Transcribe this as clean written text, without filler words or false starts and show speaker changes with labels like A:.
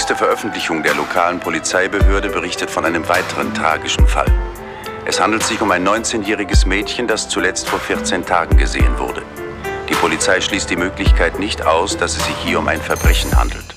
A: neueste Veröffentlichung der lokalen Polizeibehörde berichtet von einem weiteren tragischen Fall. Es handelt sich um ein 19-jähriges Mädchen, das zuletzt vor 14 Tagen gesehen wurde. Die Polizei schließt die Möglichkeit nicht aus, dass es sich hier um ein Verbrechen handelt.